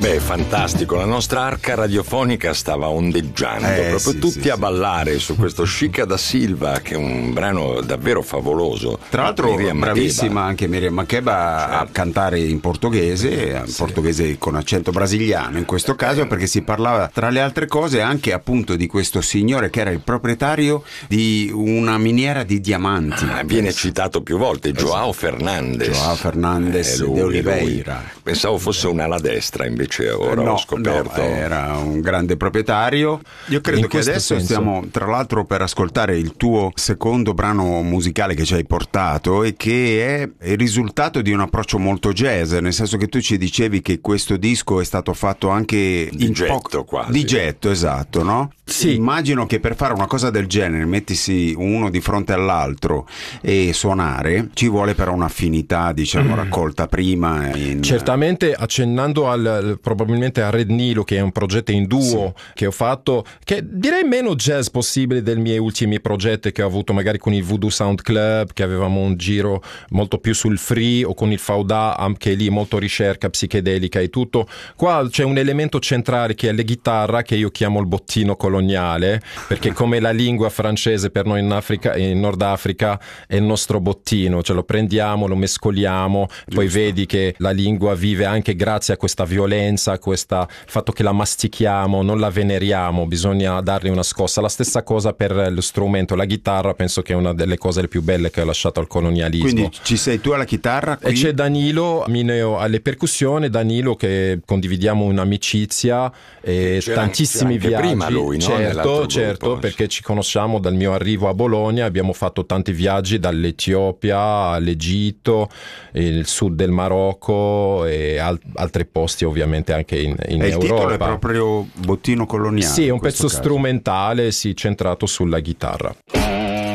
Beh, fantastico, la nostra arca radiofonica stava ondeggiando, proprio tutti a ballare su questo Chica da Silva, che è un brano davvero favoloso. Tra l'altro Miriam bravissima Makeba. anche Miriam Makeba, certo, a cantare in portoghese, portoghese con accento brasiliano in questo caso, perché si parlava tra le altre cose anche appunto di questo signore che era il proprietario di una miniera di diamanti. Viene citato più volte, João Fernandes. João Fernandes de Oliveira. Pensavo fosse un'ala destra, invece ora ho scoperto. No, era un grande proprietario. Io credo che adesso stiamo tra l'altro per ascoltare il tuo secondo brano musicale che ci hai portato, e che è il risultato di un approccio molto jazz, nel senso che tu ci dicevi che questo disco è stato fatto anche di getto, quasi. Di getto, esatto, no? Sì. Immagino che per fare una cosa del genere, mettersi uno di fronte all'altro e suonare, ci vuole però un'affinità, diciamo, raccolta prima. Certamente, accennando probabilmente a Red Nilo, che è un progetto in duo che ho fatto, che direi meno jazz possibile dei miei ultimi progetti che ho avuto magari con il Voodoo Sound Club, che avevamo un giro molto più sul free, o con il Fauda, anche lì molto ricerca psichedelica e tutto. Qua c'è un elemento centrale che è la chitarra, che io chiamo il bottino coloniale, perché come la lingua francese per noi in Nord Africa è il nostro bottino, ce lo prendiamo, lo mescoliamo. Giusto. Poi vedi che la lingua vive anche grazie a questa violenza, a questo fatto che la mastichiamo, non la veneriamo, bisogna dargli una scossa. La stessa cosa per lo strumento, la chitarra penso che è una delle cose più belle che ho lasciato al colonialismo. Quindi ci sei tu alla chitarra qui? E c'è Danilo Mineo alle percussioni, Danilo che condividiamo un'amicizia e tantissimi viaggi. Prima lui, no? Certo, perché ci conosciamo dal mio arrivo a Bologna, abbiamo fatto tanti viaggi dall'Etiopia all'Egitto, il sud del Marocco e altri posti ovviamente anche in Europa. Il titolo è proprio bottino coloniale. Sì, è un pezzo strumentale, centrato sulla chitarra.